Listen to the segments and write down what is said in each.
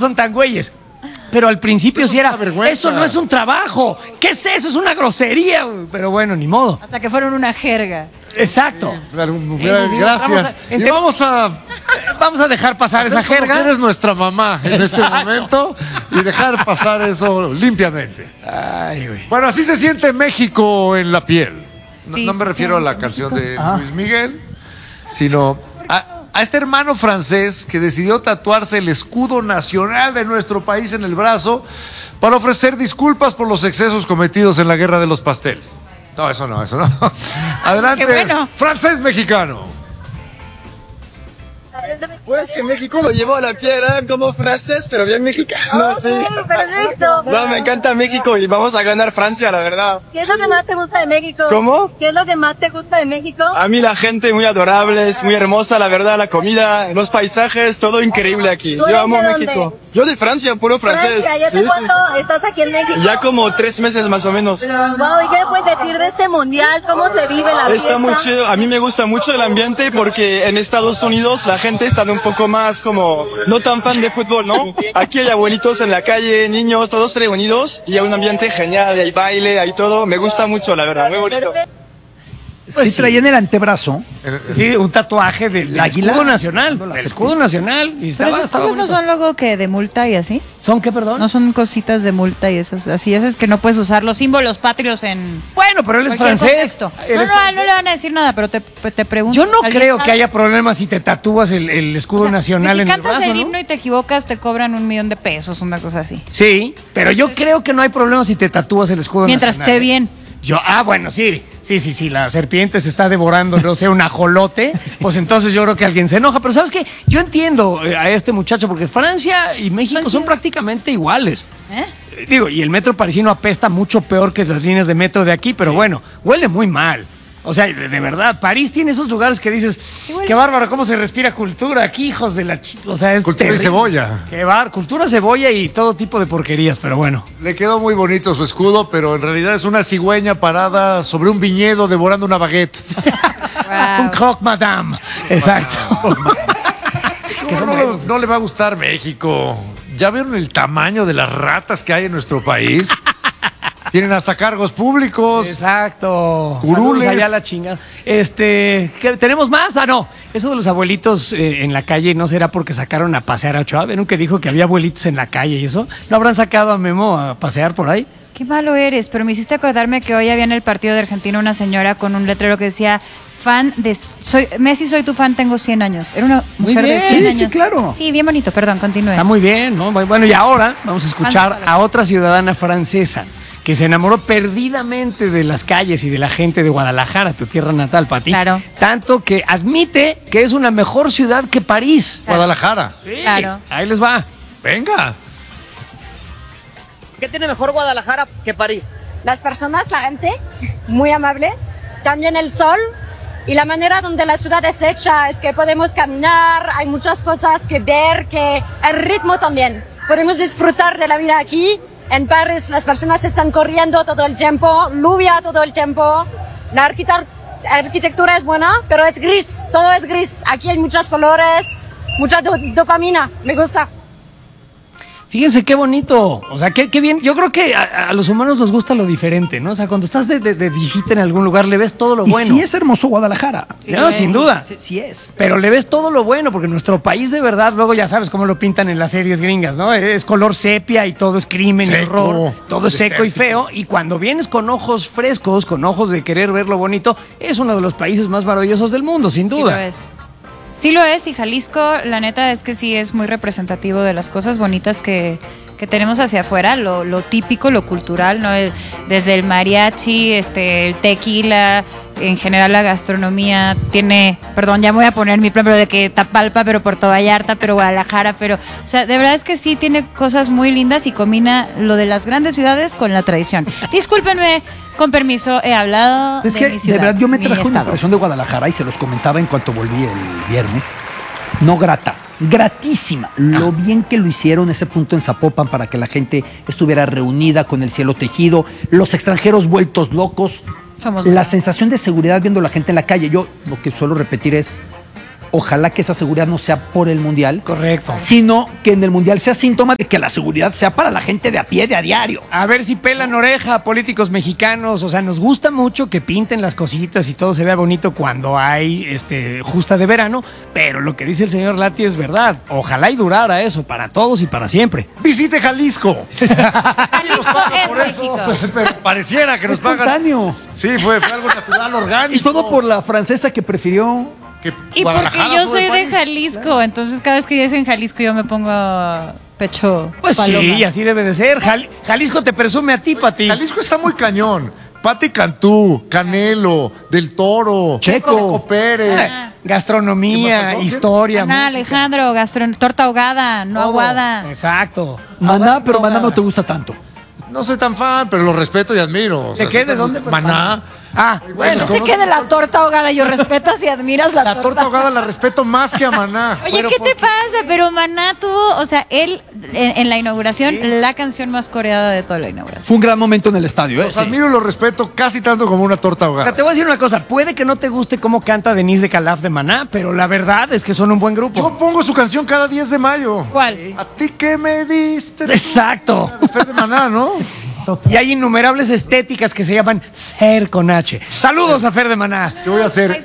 son tan güeyes. Pero al principio sí era, eso no es un trabajo. ¿Qué es eso? Es una grosería. Pero bueno, ni modo. Hasta que fueron una jerga. Exacto. Gracias. Vamos a dejar pasar esa jerga. Como que eres nuestra mamá en este momento y dejar pasar eso limpiamente. Ay, güey. Bueno, así se siente México en la piel. Sí, No me refiero a la canción de Luis Miguel, sino a este hermano francés que decidió tatuarse el escudo nacional de nuestro país en el brazo para ofrecer disculpas por los excesos cometidos en la guerra de los pasteles. No, eso no. Adelante, Qué bueno. francés mexicano. Pues que México lo llevo a la piedra como francés, pero bien mexicano, sí. Perfecto. No, me encanta México y vamos a ganar Francia, la verdad. ¿Qué es lo que más te gusta de México? ¿Cómo? ¿Qué es lo que más te gusta de México? A mí la gente muy adorable, es muy hermosa, la verdad, la comida, los paisajes, todo increíble aquí. ¿Tú Yo amo eres de México. dónde? Yo de Francia, puro francés. Francia, ¿ya Sí, hace sí. cuánto estás aquí en México? Ya como 3 meses más o menos. Wow, ¿y qué puedes decir de este mundial? ¿Cómo se vive la fiesta? Está muy chido. A mí me gusta mucho el ambiente porque en Estados Unidos la gente está un poco más como no tan fan de fútbol, ¿no? Aquí hay abuelitos en la calle, niños, todos reunidos y hay un ambiente genial, hay baile, hay todo. Me gusta mucho, la verdad, muy bonito. Pues traía en el antebrazo. Sí, un tatuaje del águila. escudo nacional. El escudo nacional. Y Pero esas cosas no son luego que de multa y así. ¿Son qué, perdón? No son cositas de multa y esas así. Esas que no puedes usar los símbolos patrios en Bueno, pero él es cualquier francés. contexto. Eres No le van a decir nada, pero te pregunto. Yo no ¿alguien creo sabe? que haya problemas si te tatúas el escudo O sea, nacional que en si el cantas brazo, el ¿no? himno y te equivocas, te cobran $1,000,000, una cosa así. Sí, pero yo creo que no hay problema si te tatúas el escudo Mientras nacional. esté bien. Bueno, sí, la serpiente se está devorando, no sé, un ajolote, pues entonces yo creo que alguien se enoja. Pero ¿sabes qué? Yo entiendo a este muchacho, porque Francia y México son prácticamente iguales. Digo, y el metro parisino apesta mucho peor que las líneas de metro de aquí, pero bueno, huele muy mal. O sea, de verdad, París tiene esos lugares que dices, qué bárbaro, cómo se respira cultura aquí, hijos de la o sea, es Cultura y terrible. cebolla. Qué bárbaro, cultura, cebolla y todo tipo de porquerías, pero bueno. Le quedó muy bonito su escudo, pero en realidad es una cigüeña parada sobre un viñedo devorando una baguette. Un croque madame. Exacto. ¿Cómo no le va a gustar México? ¿Ya vieron el tamaño de las ratas que hay en nuestro país? Tienen hasta cargos públicos. Exacto. Curules. Saludos allá la chingada. ¿Qué, ¿tenemos más? No. Eso de los abuelitos en la calle, ¿no será porque sacaron a pasear a Ochoa? ¿Vieron que dijo que había abuelitos en la calle y eso? ¿No habrán sacado a Memo a pasear por ahí? Qué malo eres, pero me hiciste acordarme que hoy había en el partido de Argentina una señora con un letrero que decía Messi, soy tu fan, tengo 100 años. Era una mujer de 100 años. Sí, claro. Sí, bien bonito, perdón, continúe. Está muy bien, ¿no? Bueno, y ahora vamos a escuchar a otra ciudadana francesa que se enamoró perdidamente de las calles y de la gente de Guadalajara, tu tierra natal, Pati. Claro. Tanto que admite que es una mejor ciudad que París. Guadalajara. Sí, Claro. ahí les va. Venga. ¿Qué tiene mejor Guadalajara que París? Las personas, la gente, muy amable. También el sol y la manera donde la ciudad es hecha, es que podemos caminar, hay muchas cosas que ver, que el ritmo también. Podemos disfrutar de la vida aquí. En París las personas están corriendo todo el tiempo, lluvia todo el tiempo. La arquitectura es buena, pero es gris, todo es gris. Aquí hay muchos colores, mucha dopamina, me gusta. Fíjense qué bonito, o sea, qué bien. Yo creo que a los humanos nos gusta lo diferente, ¿no? O sea, cuando estás de visita en algún lugar, le ves todo lo bueno. Y sí es hermoso Guadalajara. Sí, no, sin duda. Sí es. Pero le ves todo lo bueno, porque nuestro país de verdad, luego ya sabes cómo lo pintan en las series gringas, ¿no? Es color sepia y todo es crimen y Seco, horror, todo es seco y feo. Y cuando vienes con ojos frescos, con ojos de querer ver lo bonito, es uno de los países más maravillosos del mundo, sin duda. Sí lo es. Sí lo es, y Jalisco, la neta es que sí es muy representativo de las cosas bonitas que tenemos hacia afuera, lo típico, lo cultural, ¿no? Desde el mariachi, el tequila, en general la gastronomía tiene, perdón, ya me voy a poner mi plan, pero de que Tapalpa, pero Puerto Vallarta, pero Guadalajara, pero, o sea, de verdad es que sí tiene cosas muy lindas y combina lo de las grandes ciudades con la tradición. Discúlpenme, con permiso, he hablado Es de que mi ciudad, de verdad yo me mi traje una estado. impresión de Guadalajara y se los comentaba en cuanto volví el viernes. No grata, gratísima. Lo bien que lo hicieron ese punto en Zapopan para que la gente estuviera reunida con el cielo tejido, los extranjeros vueltos locos, Somos la buenos. sensación de seguridad viendo a la gente en la calle. Yo lo que suelo repetir es, ojalá que esa seguridad no sea por el Mundial. Correcto. Sino que en el Mundial sea síntoma de que la seguridad sea para la gente de a pie, de a diario. A ver si pelan oreja a políticos mexicanos. O sea, nos gusta mucho que pinten las cositas y todo se vea bonito cuando hay justa de verano, pero lo que dice el señor Lati es verdad. Ojalá y durara eso para todos y para siempre. Visite Jalisco. Jalisco es México. Pero pareciera que nos pagan. Espontáneo. Sí, fue algo natural, orgánico. Y todo por la francesa que prefirió. Que Y porque Guadalajara yo sube soy el de país. Jalisco, entonces cada vez que llegues en Jalisco yo me pongo pecho Pues paloma. sí, así debe de ser. Jalisco te presume a ti, Pati. Jalisco está muy cañón. Pati Cantú, Canelo, Del Toro, Checo. Pérez. Gastronomía, ¿Qué pasó? historia. Ana, música. Alejandro, torta ahogada, no Todo. aguada. Exacto. Maná, pero Maná no te gusta tanto. No soy tan fan, pero lo respeto y admiro. O ¿De sea, qué? sí ¿De está dónde? muy- Maná. Ah, bueno. No sé qué de la torta ahogada, yo respetas y admiras La torta ahogada la respeto más que a Maná. Oye, Pero ¿qué ¿por te qué? pasa? Pero Maná tuvo, o sea, él en la inauguración, la canción más coreada de toda la inauguración. Fue un gran momento en el estadio, ¿eh? Los admiro y los respeto casi tanto como una torta O sea, ahogada. te voy a decir una cosa, puede que no te guste cómo canta Denise de Calaf de Maná, pero la verdad es que son un buen grupo. Yo pongo su canción cada 10 de mayo. ¿Cuál? A ti que me diste. Exacto. De Fer de Maná, ¿no? Y hay innumerables estéticas que se llaman Fer con H. Saludos a Fer de Maná. Yo voy a hacer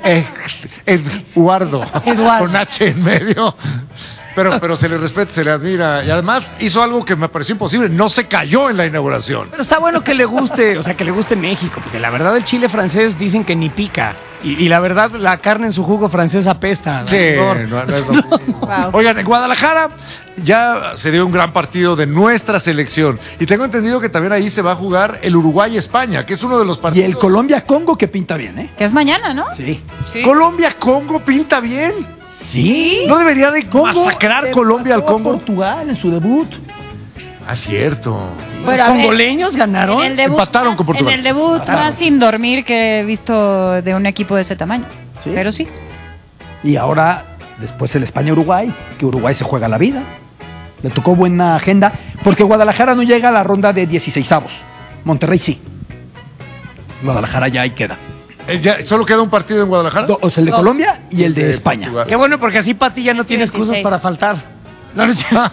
Eduardo. Eduardo. Con H en medio. Pero se le respeta, se le admira. Y además hizo algo que me pareció imposible. No se cayó en la inauguración. Pero está bueno que le guste, o sea, que le guste México, porque la verdad el chile francés dicen que ni pica. Y la verdad la carne en su jugo francés apesta. Sí, no es lo mismo. Wow. Oigan, en Guadalajara ya se dio un gran partido de nuestra selección. Y tengo entendido que también ahí se va a jugar el Uruguay-España, que es uno de los Y partidos. el Colombia-Congo que pinta bien, ¿eh? Que es mañana, ¿no? Sí. Sí. Colombia-Congo pinta bien. Sí. No debería de masacrar le Colombia al empató a Congo. Portugal en su debut. Ah, cierto. Los Bueno, a ver, congoleños ganaron. En el debut, Empataron más, con Portugal. en el debut más sin dormir que he visto de un equipo de ese tamaño. Sí. Pero sí. Y ahora, después el España-Uruguay, que Uruguay se juega la vida. Le tocó buena agenda, porque Guadalajara no llega a la ronda de 16avos. Monterrey sí. Guadalajara ya ahí queda. ¿Ya solo queda un partido en Guadalajara? O sea, el de Dos. Colombia y el de España. Portugal. Qué bueno, porque así Pati ya no tiene excusas 26. para faltar. No, no es cierto.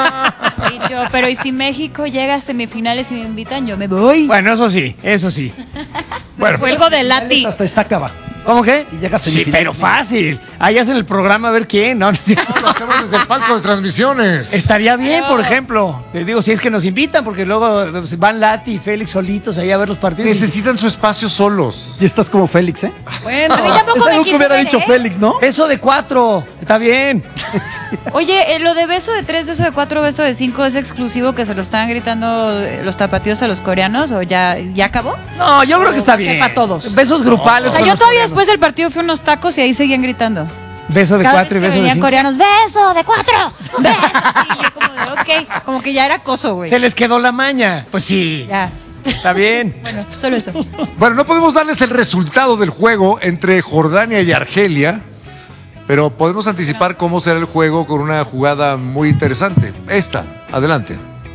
Y yo, pero ¿y si México llega a semifinales y me invitan? Yo me voy. Bueno, eso sí, eso sí. Bueno, Cuelgo de Lati. Hasta esta acaba. ¿Cómo que? Y llega a Sí, semifinales. pero fácil. Ahí hacen el programa a ver quién. No, no es cierto. lo hacemos desde el palco de transmisiones. Estaría bien, No. por ejemplo. Te digo, si es que nos invitan, porque luego van Lati y Félix solitos ahí a ver los partidos. Necesitan su espacio solos. Y estás como Félix, ¿eh? Bueno, A mí tampoco Es me algo que quiso hubiera ver, dicho ¿eh? Félix, ¿no? beso de 4. Está bien. Oye, lo de beso de 3, beso de 4, beso de 5 es exclusivo que se lo están gritando los tapatíos a los coreanos o ya acabó. No, yo creo que está va a ser bien. para todos. Besos grupales. O sea, con yo los todavía coreanos. después del partido fui a unos tacos y ahí seguían gritando. Beso de Cada 4 y vez que beso de venían 5. coreanos, beso de 4, beso. Sí, yo como de, ok, como que ya era acoso, güey. Se les quedó la maña. Pues sí. Ya. Está bien. Bueno, solo eso. Bueno, no podemos darles el resultado del juego entre Jordania y Argelia, pero podemos anticipar cómo será el juego con una jugada muy interesante. Esta, adelante.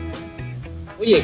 Oye,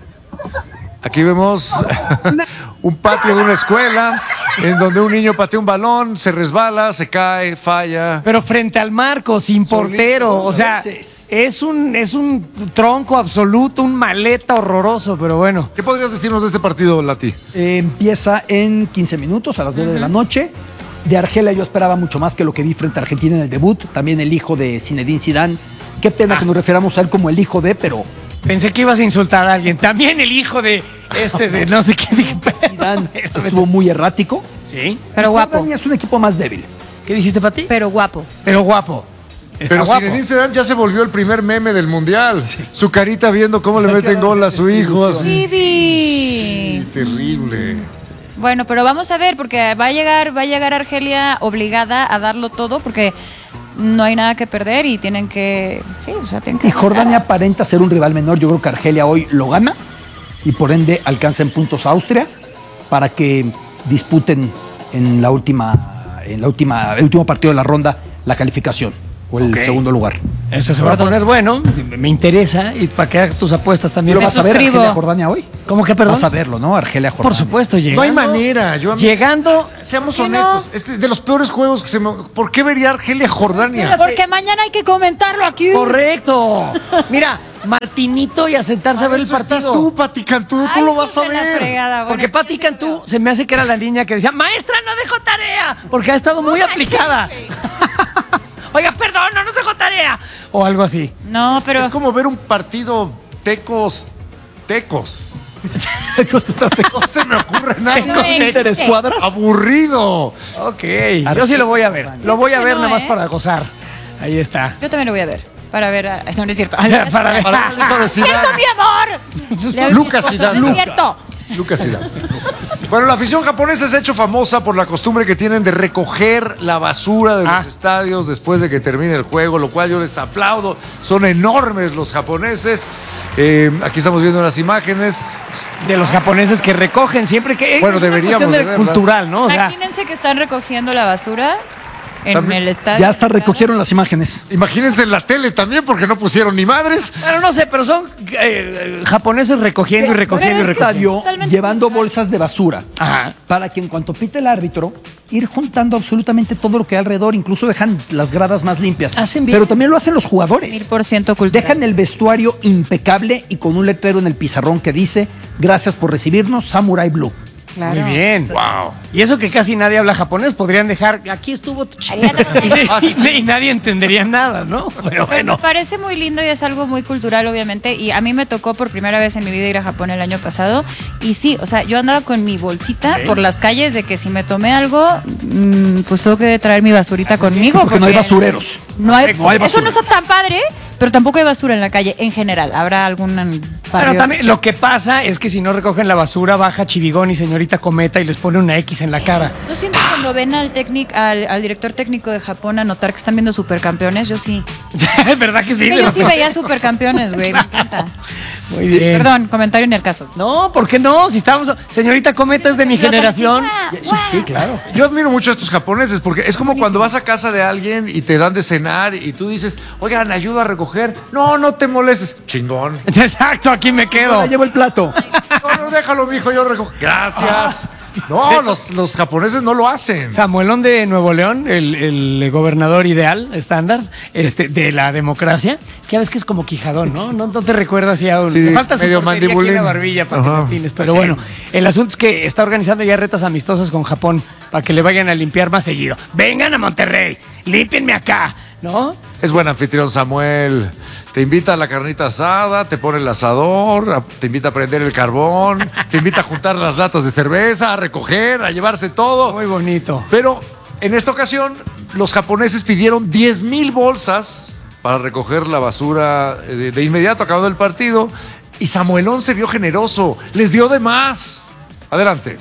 Aquí vemos un patio de una escuela en donde un niño patea un balón, se resbala, se cae, falla. Pero frente al marco, sin portero. O sea, es un tronco absoluto, un maleta horroroso, pero bueno. ¿Qué podrías decirnos de este partido, Lati? Empieza en 15 minutos, a las 9 de la noche. De Argelia yo esperaba mucho más que lo que vi frente a Argentina en el debut. También el hijo de Zinedine Zidane. Qué pena que nos refiramos a él como el hijo de, pero Pensé que ibas a insultar a alguien. También el hijo de no sé qué dije. Zidane estuvo muy errático. Sí. Pero guapo. Jordania es un equipo más débil. ¿Qué dijiste, Pati? Pero guapo. Pero guapo. Está Pero guapo. Zinedine Zidane ya se volvió el primer meme del mundial. Su carita viendo cómo le meten gol a su hijo. Así. Vivi. Terrible. Bueno, pero vamos a ver, porque va a llegar Argelia obligada a darlo todo, porque no hay nada que perder y tienen que. Sí, o sea, tienen que. Y Jordania aparenta ser un rival menor. Yo creo que Argelia hoy lo gana y por ende alcanza en puntos a Austria para que disputen en el último partido de la ronda la calificación o el Ok. segundo lugar. Eso se va a poner bueno, me interesa, y para que hagas tus apuestas también. ¿Lo vas a ver Argelia Jordania hoy? ¿Cómo que perdón? Vas a verlo, ¿no? Argelia Jordania. Por supuesto, llegando. No hay manera. Llegando. Seamos honestos, este es de los peores juegos que ¿Por qué vería Argelia Jordania? Porque mañana hay que comentarlo aquí. Correcto. Mira, Martinito y a sentarse a ver el partido. Estás tú, Pati Cantú, tú lo vas a ver. Porque Pati Cantú se me hace que era la niña que decía, maestra, no dejó tarea, porque ha estado muy aplicada. Oiga, perdón, no nos dejó tarea. O algo así. No, pero... Es como ver un partido tecos. No se me ocurre nada. ¿Interescuadras? Aburrido. Ok, yo sí lo voy a ver. Lo voy a ver nada más para gozar. Ahí está. Yo también lo voy a ver. Para ver... No, no es cierto. Para ver. ¡Cierto, mi amor! Lucas Zidane. No es cierto. Lucas Zidane. Bueno, la afición japonesa se ha hecho famosa por la costumbre que tienen de recoger la basura de los estadios después de que termine el juego, lo cual yo les aplaudo. Son enormes los japoneses. Aquí estamos viendo unas imágenes de los japoneses que recogen siempre que... Bueno, deberíamos de verlas. Cultural, ¿no? O sea, imagínense que están recogiendo la basura en el estadio. Ya hasta recogieron las imágenes. Imagínense en la tele también, porque no pusieron ni madres. Bueno, no sé, pero son japoneses recogiendo y recogiendo y recogiendo. Llevando bolsas de basura. Ajá. Para que en cuanto pite el árbitro, ir juntando absolutamente todo lo que hay alrededor. Incluso dejan las gradas más limpias. Hacen bien. Pero también lo hacen los jugadores. 1000% cultural. Dejan el vestuario impecable y con un letrero en el pizarrón que dice: gracias por recibirnos, Samurai Blue. Claro. Muy bien. Wow. Y eso que casi nadie habla japonés, podrían dejar, aquí estuvo tu y nadie entendería nada, ¿no? Pero bueno. Me parece muy lindo y es algo muy cultural, obviamente. Y a mí me tocó por primera vez en mi vida ir a Japón el año pasado. Y sí, o sea, yo andaba con mi bolsita por las calles de que si me tomé algo, pues tengo que traer mi basurita conmigo. Porque no hay basureros. No hay basura. Eso no está tan padre, pero tampoco hay basura en la calle en general. Habrá algún... Pero también lo que pasa es que si no recogen la basura, baja Chivigón y señorita Cometa y les pone una X en la cara. ¿No siento cuando ven al director técnico de Japón a notar que están viendo supercampeones? Yo sí. ¿Verdad que sí? Yo sí veía supercampeones, güey, me encanta. Muy bien. Perdón, comentario en el caso. No, ¿por qué no? Si estábamos... Señorita Cometa es de mi generación. Sí, claro. Yo admiro mucho a estos japoneses porque es como cuando vas a casa de alguien y te dan de cenar y tú dices, oigan, ayudo a recoger. No, no te molestes. Chingón. Exacto, aquí me quedo. Llevo el plato. No, déjalo, mijo, yo recojo. Gracias. No, los japoneses no lo hacen. Samuelón de Nuevo León, el gobernador ideal, estándar, de la democracia. Es que ya ves que es como Quijadón, ¿no? No te recuerdas ya un... Sí, le falta su medio portería aquí en mandibulín. la barbilla para Ajá. que Martínez. Pero bueno, el asunto es que está organizando ya retas amistosas con Japón para que le vayan a limpiar más seguido. Vengan a Monterrey, límpienme acá, ¿no? Es buen anfitrión, Samuel. Te invita a la carnita asada, te pone el asador, te invita a prender el carbón, te invita a juntar las latas de cerveza, a recoger, a llevarse todo. Muy bonito. Pero en esta ocasión, los japoneses pidieron 10,000 bolsas para recoger la basura de inmediato, acabado el partido. Y Samuelón se vio generoso, les dio de más. Adelante.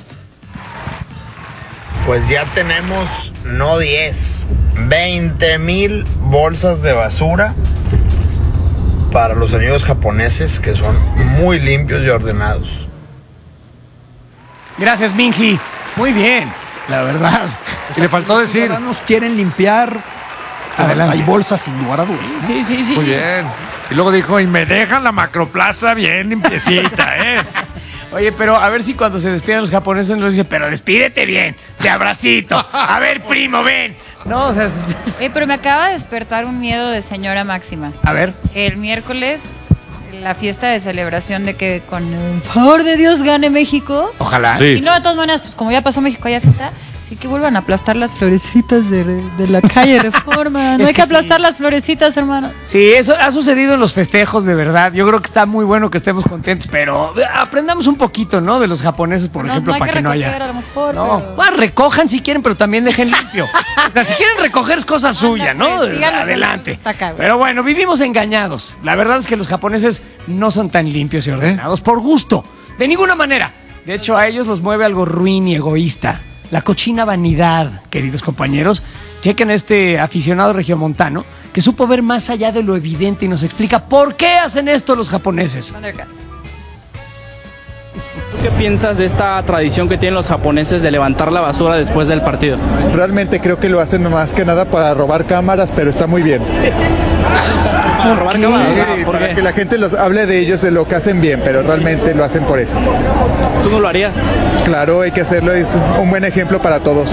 Pues ya tenemos no 10, 20,000 bolsas de basura para los amigos japoneses que son muy limpios y ordenados. Gracias, Minji. Muy bien, la verdad. Y le faltó decir. Los ciudadanos quieren limpiar. Adelante. Hay bolsas sin lugar a dudas, ¿no? Sí. Muy bien. Y luego dijo, y me dejan la macroplaza bien limpiecita, ¿eh? Oye, pero a ver si cuando se despiden los japoneses nos dicen, pero despídete bien, te abracito. A ver, primo, ven. No, o sea... Oye, pero me acaba de despertar un miedo de señora Máxima. A ver. El miércoles, la fiesta de celebración de que con el favor de Dios gane México. Ojalá. Sí. Y no, de todas maneras, pues como ya pasó México, ya fiesta, sí que vuelvan a aplastar las florecitas de la calle Reforma. No Es hay que que aplastar sí. las florecitas, hermano. Sí, eso ha sucedido en los festejos, de verdad. Yo creo que está muy bueno que estemos contentos, pero aprendamos un poquito, ¿no? De los japoneses, por ejemplo, hay para que no haya... recoger, a lo mejor, No, pero- bueno, recojan si quieren, pero también dejen limpio. O sea, si quieren recoger es cosa suya, ¿no? pues, díganos que Adelante. está acá, güey. Pero bueno, vivimos engañados. La verdad es que los japoneses no son tan limpios y ordenados por gusto. De ninguna manera. De hecho, a ellos los mueve algo ruin y egoísta. La cochina vanidad, queridos compañeros. Chequen a este aficionado regiomontano que supo ver más allá de lo evidente y nos explica por qué hacen esto los japoneses. Thundercats. ¿Tú qué piensas de esta tradición que tienen los japoneses de levantar la basura después del partido? Realmente creo que lo hacen más que nada para robar cámaras, pero está muy bien. Para robar cámaras. Para que la gente los hable de ellos, de lo que hacen bien, pero realmente lo hacen por eso. ¿Tú no lo harías? Claro, hay que hacerlo, es un buen ejemplo para todos.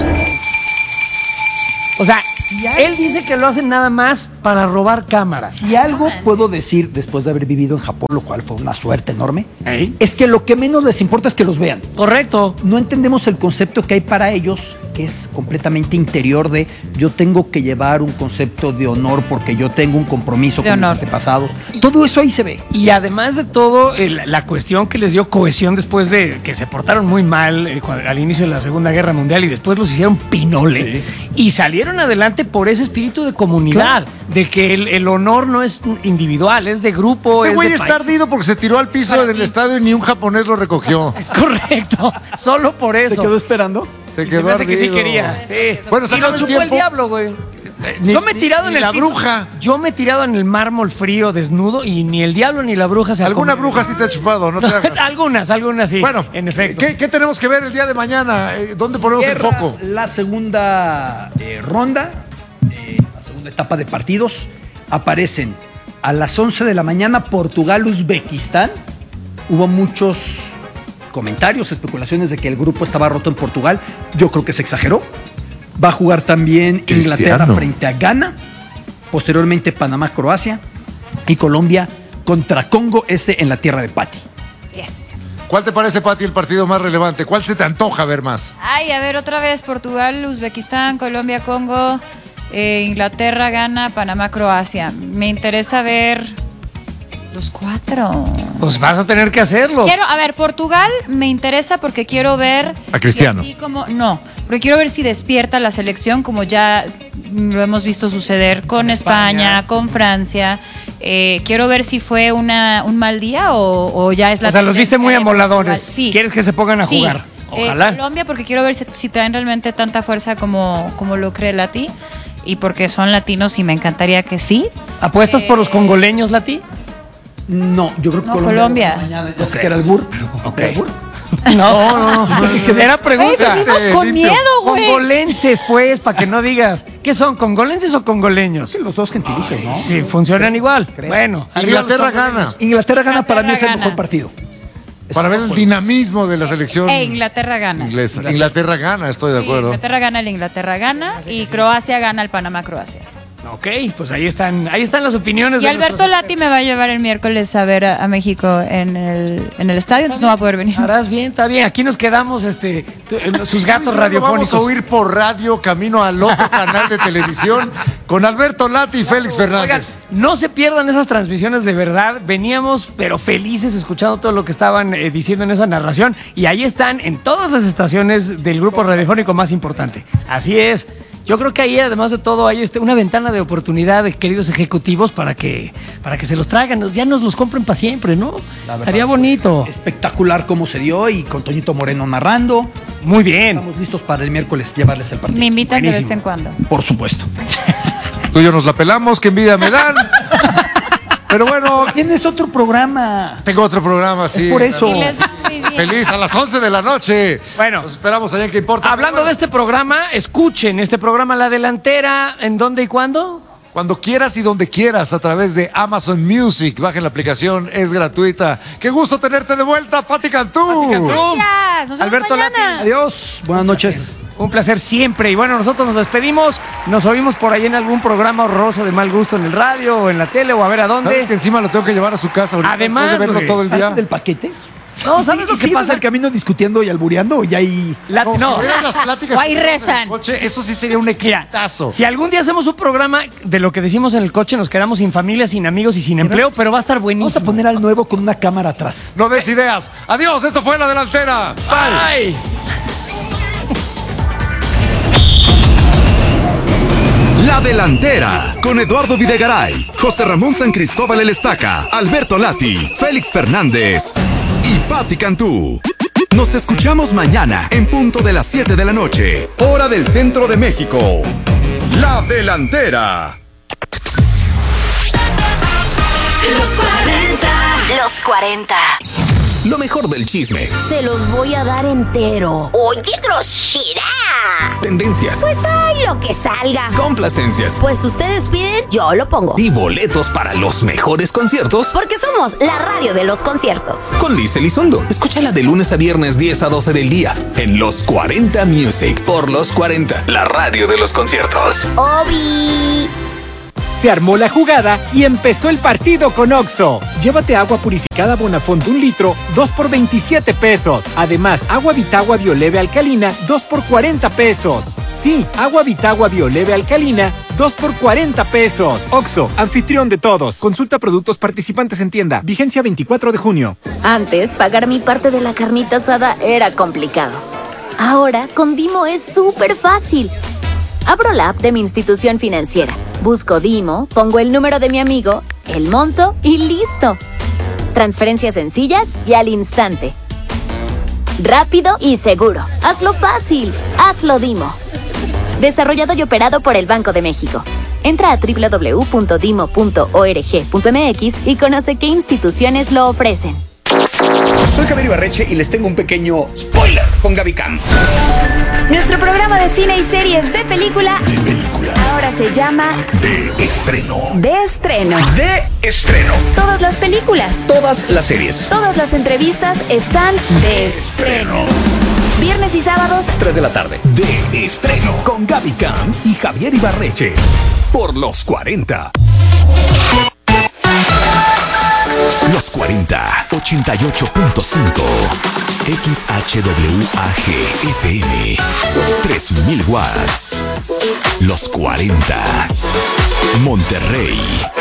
O sea, él dice que lo hacen nada más para robar cámaras. Si algo puedo decir después de haber vivido en Japón, lo cual fue una suerte enorme, ¿Eh? es que lo que menos les importa es que los vean. Correcto. No entendemos el concepto que hay para ellos, que es completamente interior de yo tengo que llevar un concepto de honor porque yo tengo un compromiso De con mis honor. antepasados. Todo eso ahí se ve. Y además de todo, la cuestión que les dio cohesión después de que se portaron muy mal al inicio de la Segunda Guerra Mundial y después los hicieron pinole y salieron adelante por ese espíritu de comunidad, de que el honor no es individual, es de grupo. Este es güey de está ardido porque se tiró al piso del estadio y ni un japonés lo recogió. Es correcto, solo por eso. ¿Se quedó esperando? Se Y quedó me hace que sí ardido. quería. Sí. Bueno, Y se lo acabó el chupó el tiempo. diablo, güey. Ni- Yo me he tirado ni en el la piso. bruja. Yo me he tirado en el mármol frío, desnudo, y ni el diablo ni la bruja se Alguna acomodan. bruja sí te ha chupado, no te hagas. Algunas sí. Bueno, en efecto. ¿qué tenemos que ver el día de mañana? ¿Dónde ponemos el Cierra foco? la segunda ronda, la segunda etapa de partidos. Aparecen a las 11 de la mañana Portugal-Uzbekistán. Hubo muchos comentarios, especulaciones de que el grupo estaba roto en Portugal. Yo creo que se exageró. Va a jugar también Cristiano. Inglaterra frente a Ghana. Posteriormente Panamá-Croacia. Y Colombia contra Congo, en la tierra de Pati. Yes. ¿Cuál te parece, Pati, el partido más relevante? ¿Cuál se te antoja ver más? Ay, a ver, otra vez Portugal, Uzbekistán, Colombia, Congo, Inglaterra, Ghana, Panamá, Croacia. Me interesa ver los 4. Pues vas a tener que hacerlo. A ver, Portugal me interesa porque quiero ver... A Cristiano. si así no, porque quiero ver si despierta la selección como ya lo hemos visto suceder con España, con Francia. Quiero ver si fue un mal día o ya es la... O sea, los viste tendencia muy de amoladores. Portugal. Sí. ¿Quieres que se pongan a Sí. jugar? Ojalá. Colombia porque quiero ver si traen realmente tanta fuerza como lo cree Lati y porque son latinos y me encantaría que sí. ¿Apuestas por los congoleños, Lati? No, yo creo que No, Colombia. Mañana, ya sé que era el BUR. ¿Era el BUR? No. Era pregunta. Güey, vivimos con Limpio. miedo, güey. Congolenses, pues, para que no digas. ¿Qué son, congolenses o congoleños? Sí, los dos gentilicios, ¿no? Sí, funcionan igual. Creo. Bueno, Inglaterra gana. Inglaterra gana, para mí es el Inglaterra mejor gana. partido. Para ver el dinamismo de la selección Inglaterra gana. inglesa. Inglaterra gana, estoy de Sí, acuerdo. Inglaterra gana y Croacia gana el Panamá-Croacia. Ok, pues ahí están las opiniones. Y de Alberto nuestros Lati me va a llevar el miércoles a ver a México en el estadio, entonces no va a poder venir. Harás bien, está bien. Aquí nos quedamos sus gatos Lo radiofónicos. vamos a oír por radio, camino al otro canal de televisión, con Alberto Lati y Félix Oigan, Fernández. no se pierdan esas transmisiones de verdad. Veníamos, pero felices, escuchando todo lo que estaban diciendo en esa narración. Y ahí están en todas las estaciones del grupo radiofónico más importante. Así es. Yo creo que ahí, además de todo, hay una ventana de oportunidad, queridos ejecutivos, para que se los traigan. Ya nos los compren para siempre, ¿no? Estaría bonito. Espectacular cómo se dio y con Toñito Moreno narrando. Muy bien. Estamos listos para el miércoles llevarles el partido. Me invitan de vez Buenísimo. en cuando. Por supuesto. Tú y yo nos la pelamos, qué envidia me dan. Pero bueno, Tienes otro programa. tengo otro programa, sí. Es por eso. Y les va muy bien. Feliz a las 11 de la noche. Bueno. Nos esperamos allá en Que Importa. Hablando de este programa, escuchen este programa La Delantera. ¿En dónde y cuándo? Cuando quieras y donde quieras a través de Amazon Music. Bajen la aplicación, es gratuita. Qué gusto tenerte de vuelta, Pati Cantú. Gracias. Nos vemos Alberto mañana. Lati. Adiós. Buenas noches. Un placer siempre. Y bueno, nosotros nos despedimos. Nos oímos por ahí en algún programa horroroso de mal gusto en el radio o en la tele o a ver a ¿Sabes dónde. que encima lo tengo que llevar a su casa ahorita, Además, después de verlo güey. todo el día? ¿Del paquete? No, ¿sabes lo que ¿Sigues pasa? el camino discutiendo y albureando o ya hay...? No, Si vieran las pláticas O ahí que tenemos en el rezan. coche, eso sí sería un Mira, exitazo. si algún día hacemos un programa de lo que decimos en el coche, nos quedamos sin familia, sin amigos y sin empleo, pero va a estar Vamos a buenísimo. poner al nuevo con una cámara atrás. No des ideas. Adiós, esto fue La Delantera. Bye. La Delantera, con Eduardo Videgaray, José Ramón San Cristóbal El Estaca, Alberto Lati, Félix Fernández y Pati Cantú. Nos escuchamos mañana en punto de las 7 de la noche, hora del centro de México. La Delantera. Los 40. Lo mejor del chisme. Se los voy a dar entero. ¡Oye, grosera! Tendencias. Pues hay lo que salga. Complacencias. Pues ustedes piden, yo lo pongo. Y boletos para los mejores conciertos. Porque somos la radio de los conciertos. Con Liz Elizondo. Escúchala de lunes a viernes 10 a 12 del día. En Los 40 Music. Por Los 40. La radio de los conciertos. ¡Obi! Se armó la jugada y empezó el partido con Oxxo. Llévate agua purificada Bonafont 1 litro, 2 por 27 pesos. Además, agua Vitagua Bioleve alcalina, 2 por 40 pesos. Sí, agua Vitagua Bioleve alcalina, 2 por 40 pesos. Oxxo, anfitrión de todos. Consulta productos participantes en tienda. Vigencia 24 de junio. Antes, pagar mi parte de la carnita asada era complicado. Ahora, con Dimo es súper fácil. Abro la app de mi institución financiera, busco Dimo, pongo el número de mi amigo, el monto y listo. Transferencias sencillas y al instante. Rápido y seguro. Hazlo fácil. Hazlo Dimo. Desarrollado y operado por el Banco de México. Entra a www.dimo.org.mx y conoce qué instituciones lo ofrecen. Soy Javier Ibarreche y les tengo un pequeño spoiler con Gaby Cam. Nuestro programa de cine y series de película. Ahora se llama De estreno. De estreno. De estreno. Todas las películas. Todas las series. Todas las entrevistas están de estreno. Viernes y sábados 3 de la tarde. De estreno. Con Gaby Cam y Javier Ibarreche. Por Los 40. Los 40, 88.5. XHWAG FM. 3000 watts. Los 40. Monterrey.